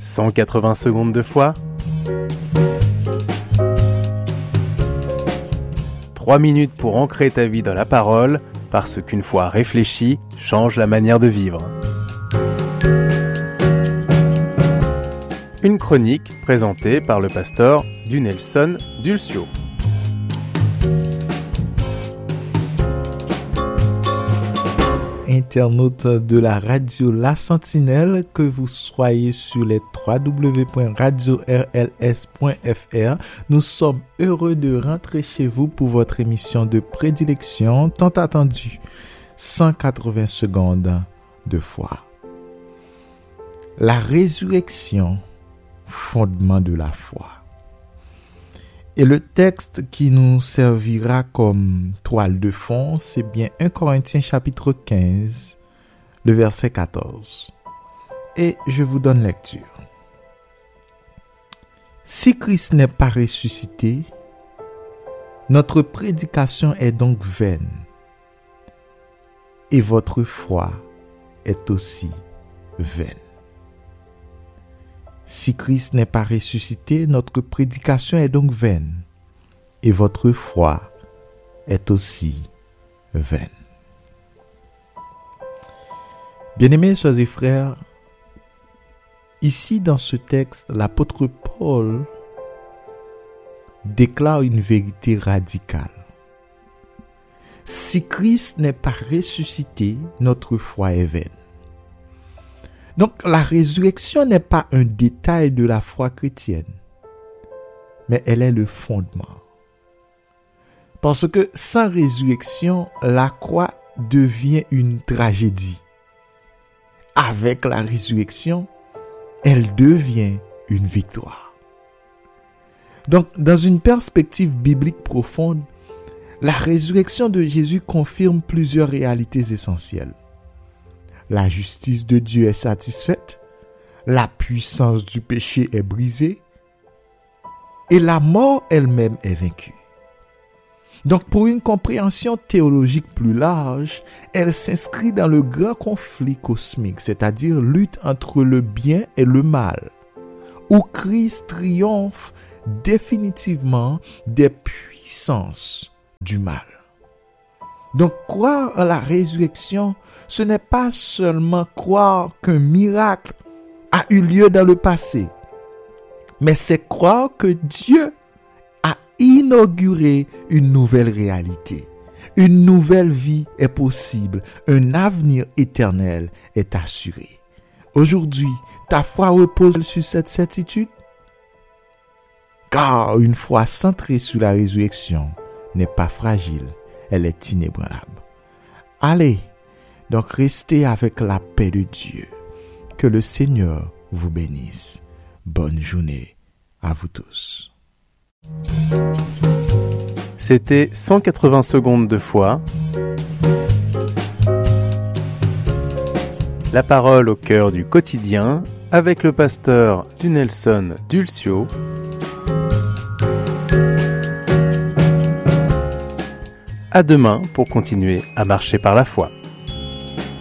180 secondes de foi. 3 minutes pour ancrer ta vie dans la parole, parce qu'une foi réfléchie change la manière de vivre. Une chronique présentée par le pasteur Dunelson Dulcio. Internautes de la radio La Sentinelle, que vous soyez sur les www.radiorls.fr, nous sommes heureux de rentrer chez vous pour votre émission de prédilection tant attendue, 180 secondes de foi. La résurrection, fondement de la foi. Et le texte qui nous servira comme toile de fond, c'est bien 1 Corinthiens chapitre 15, le verset 14. Et je vous donne lecture. Si Christ n'est pas ressuscité, notre prédication est donc vaine, et votre foi est aussi vaine. Si Christ n'est pas ressuscité, notre prédication est donc vaine, et votre foi est aussi vaine. Bien-aimés sœurs et frères, ici dans ce texte, l'apôtre Paul déclare une vérité radicale. Si Christ n'est pas ressuscité, notre foi est vaine. Donc, la résurrection n'est pas un détail de la foi chrétienne, mais elle est le fondement. Parce que sans résurrection, la croix devient une tragédie. Avec la résurrection, elle devient une victoire. Donc, dans une perspective biblique profonde, la résurrection de Jésus confirme plusieurs réalités essentielles. La justice de Dieu est satisfaite, la puissance du péché est brisée et la mort elle-même est vaincue. Donc pour une compréhension théologique plus large, elle s'inscrit dans le grand conflit cosmique, c'est-à-dire lutte entre le bien et le mal, où Christ triomphe définitivement des puissances du mal. Donc, croire en la résurrection, ce n'est pas seulement croire qu'un miracle a eu lieu dans le passé, mais c'est croire que Dieu a inauguré une nouvelle réalité. Une nouvelle vie est possible, un avenir éternel est assuré. Aujourd'hui, ta foi repose sur cette certitude? Car une foi centrée sur la résurrection n'est pas fragile. Elle est inébranlable. Allez, donc restez avec la paix de Dieu. Que le Seigneur vous bénisse. Bonne journée à vous tous. C'était 180 secondes de foi. La parole au cœur du quotidien avec le pasteur Dunelson Dulcio. À demain pour continuer à marcher par la foi.